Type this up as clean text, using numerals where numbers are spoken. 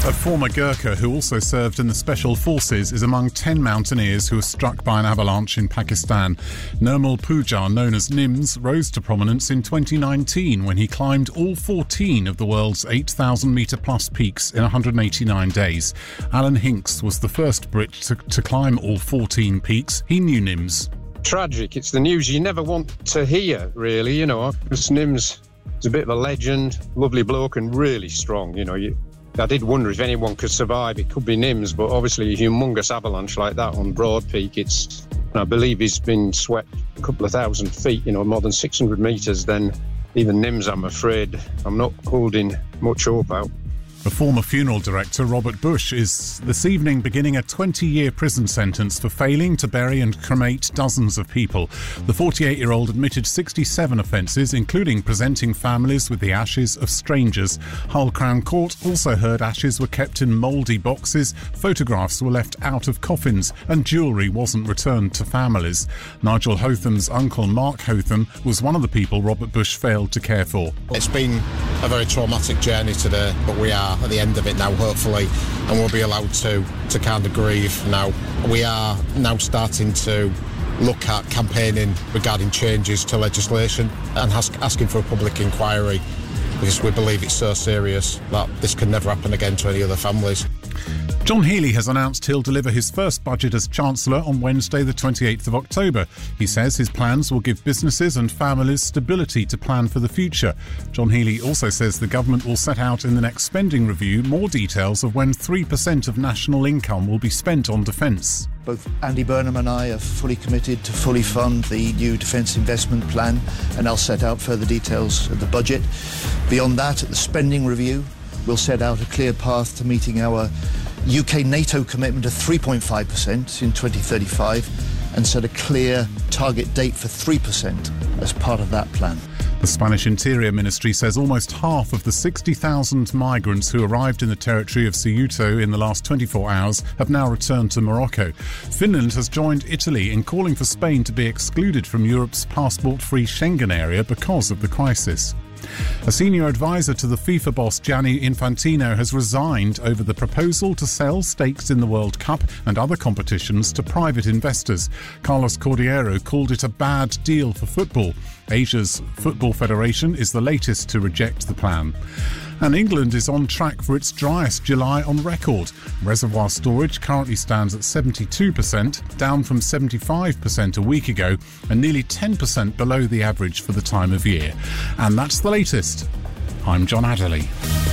A former Gurkha who also served in the Special Forces is among 10 mountaineers who were struck by an avalanche in Pakistan. Nirmal Poojar, known as Nims, rose to prominence in 2019 when he climbed all 14 of the world's 8,000-metre-plus peaks in 189 days. Alan Hinks was the first Brit to climb all 14 peaks. He knew Nims. Tragic. It's the news you never want to hear, really, because Nims is a bit of a legend, lovely bloke and really strong, I did wonder if anyone could survive. It could be Nims, but obviously a humongous avalanche like that on Broad Peak, I believe he's been swept a couple of thousand feet, more than 600 metres, then even Nims, I'm afraid, I'm not holding much hope out. The former funeral director, Robert Bush, is this evening beginning a 20-year prison sentence for failing to bury and cremate dozens of people. The 48-year-old admitted 67 offences, including presenting families with the ashes of strangers. Hull Crown Court also heard ashes were kept in mouldy boxes, photographs were left out of coffins, and jewellery wasn't returned to families. Nigel Hotham's uncle, Mark Hotham, was one of the people Robert Bush failed to care for. It's been a very traumatic journey today, but we are at the end of it now, hopefully, and we'll be allowed to kind of grieve now. We are now starting to look at campaigning regarding changes to legislation and asking for a public inquiry, because we believe it's so serious that this can never happen again to any other families. John Healey has announced he'll deliver his first budget as Chancellor on Wednesday the 28th of October. He says his plans will give businesses and families stability to plan for the future. John Healey also says the government will set out in the next spending review more details of when 3% of national income will be spent on defence. Both Andy Burnham and I are fully committed to fully fund the new Defence Investment Plan, and I'll set out further details of the budget. Beyond that, at the spending review, we'll set out a clear path to meeting our UK NATO commitment of 3.5% in 2035 and set a clear target date for 3% as part of that plan. The Spanish Interior Ministry says almost half of the 60,000 migrants who arrived in the territory of Ceuta in the last 24 hours have now returned to Morocco. Finland has joined Italy in calling for Spain to be excluded from Europe's passport-free Schengen area because of the crisis. A senior advisor to the FIFA boss Gianni Infantino has resigned over the proposal to sell stakes in the World Cup and other competitions to private investors. Carlos Cordeiro called it a bad deal for football. Asia's Football Federation is the latest to reject the plan. And England is on track for its driest July on record. Reservoir storage currently stands at 72%, down from 75% a week ago, and nearly 10% below the average for the time of year. And that's the latest. I'm John Adderley.